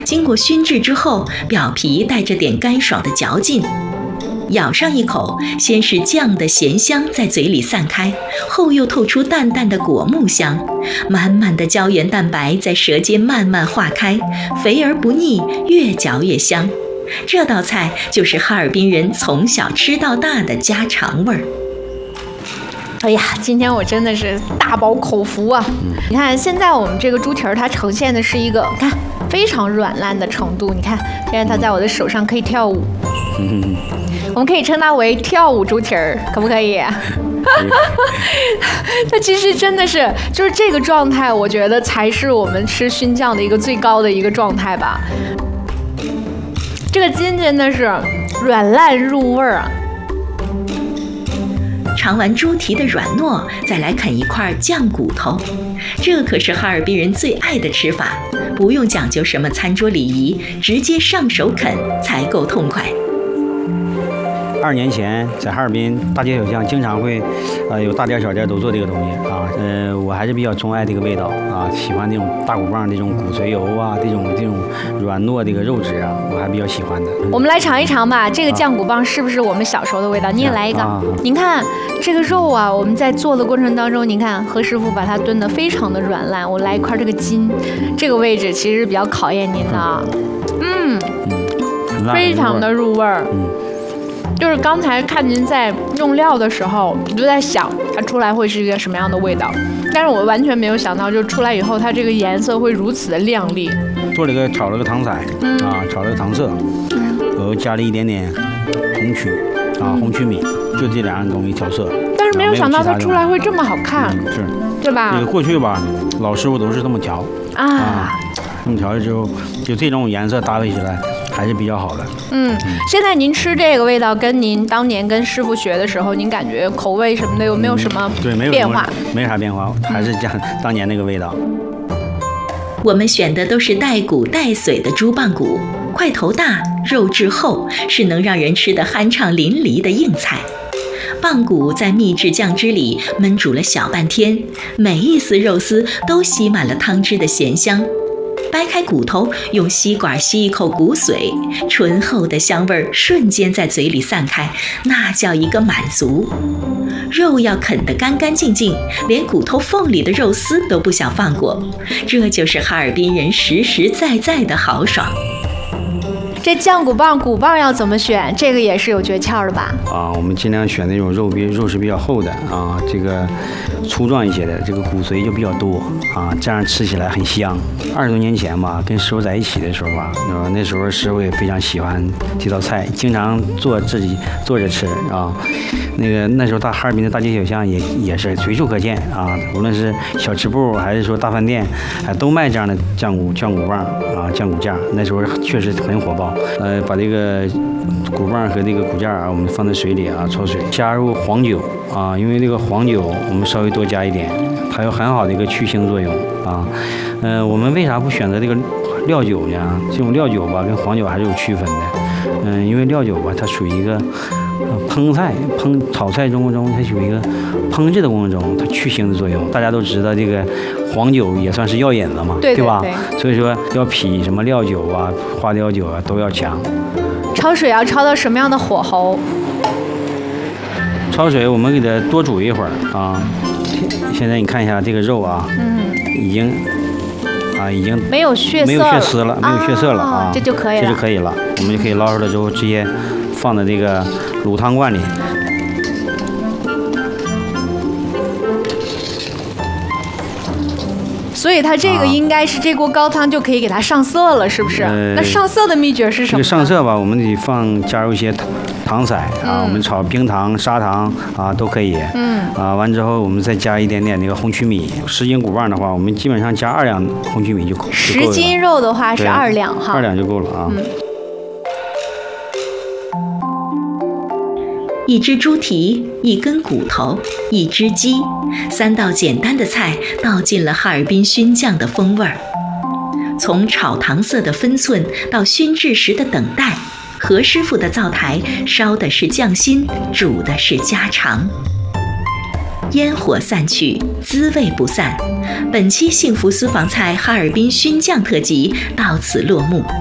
经过熏制之后，表皮带着点干爽的嚼劲。咬上一口，先是酱的咸香在嘴里散开，后又透出淡淡的果木香，满满的胶原蛋白在舌尖慢慢化开，肥而不腻，越嚼越香。这道菜就是哈尔滨人从小吃到大的家常味儿。 哎呀，今天我真的是大饱口福啊！你看，现在我们这个猪蹄儿，它呈现的是一个看非常软烂的程度。你看，现在它在我的手上可以跳舞。我们可以称它为跳舞猪蹄儿，可不可以？它其实真的是，就是这个状态，我觉得才是我们吃熏酱的一个最高的一个状态吧。这个筋真的是软烂入味儿啊！ 尝完猪蹄的软糯，再来啃一块酱骨头，这可是哈尔滨人最爱的吃法，不用讲究什么餐桌礼仪，直接上手啃才够痛快。 2年前在哈尔滨大街小巷经常会，有大店小店都做这个东西啊。我还是比较钟爱这个味道啊，喜欢那种大骨棒这种骨髓油啊，这种软糯这个肉质啊，我还比较喜欢的。 我们来尝一尝吧，这个酱骨棒是不是我们小时候的味道？你也来一个。您看这个肉啊，我们在做的过程当中，您看何师傅把它炖得非常的软烂。我来一块这个筋，这个位置其实比较考验您的啊。非常的入味儿。就是刚才看您在用料的时候，我就在想它出来会是一个什么样的味道，但是我完全没有想到，就出来以后它这个颜色会如此的亮丽。 炒了个糖色炒了个糖色，我又加了一点点红曲米，就这2样东西调色。但是没有想到它出来会这么好看， 是， 对吧？ 这个过去吧，老师傅都是这么调这么调了之后，就这种颜色搭配起来还是比较好的。 现在您吃这个味道，跟您当年跟师傅学的时候，您感觉口味什么的有没有什么变化？ 没啥变化，还是像当年那个味道。 我们选的都是带骨带髓的猪棒骨，块头大，肉质厚，是能让人吃得酣畅淋漓的硬菜。棒骨在秘制酱汁里焖煮了小半天，每一丝肉丝都吸满了汤汁的咸香。掰开骨头，用吸管吸一口骨髓，醇厚的香味瞬间在嘴里散开，那叫一个满足。肉要啃得干干净净，连骨头缝里的肉丝都不想放过，这就是哈尔滨人实实在在的豪爽。 这酱骨棒要怎么选？这个也是有诀窍的吧？ 我们尽量选那种肉是比较厚的啊，这个粗壮一些的，这个骨髓就比较多啊，这样吃起来很香。20多年前吧，跟师傅在一起的时候吧，那时候师傅也非常喜欢这道菜，经常自己做着吃啊。那时候哈尔滨的大街小巷也是随处可见啊，无论是小吃部还是说大饭店，都卖这样的酱骨棒啊，酱骨架。那时候确实很火爆。把这个骨棒和这个骨架我们放在水里焯水，加入黄酒啊，因为这个黄酒我们稍微多加一点，它有很好的一个去腥作用啊。我们为啥不选择这个料酒呢？这种料酒吧跟黄酒还是有区分的。因为料酒吧它属于一个炒菜中它属于一个烹制的过程中它去腥的作用。大家都知道这个黄酒也算是药引子嘛，对吧？所以说要比什么料酒啊、花雕酒啊都要强。 焯水要焯到什么样的火候？ 焯水我们给它多煮一会儿啊。现在你看一下这个肉啊，已经没有血丝了，没有血色了啊， 这就可以了。 我们就可以捞出来之后直接放在这个卤汤罐里。 所以它这个应该是这锅高汤就可以给它上色了，是不是？那上色的秘诀是什么？ 这个上色吧，我们得加入一些糖色啊，我们炒冰糖、砂糖啊都可以。完之后我们再加一点点那个红曲米。10斤骨棒的话，我们基本上加2两红曲米就够了。 10斤肉的话是2两哈 ，2两就够了啊。 1只猪蹄，1根骨头，1只鸡，3道简单的菜道尽了哈尔滨熏酱的风味儿。从炒糖色的分寸到熏制时的等待，何师傅的灶台烧的是匠心，煮的是家常。 烟火散去，滋味不散。本期幸福私房菜哈尔滨熏酱特辑到此落幕。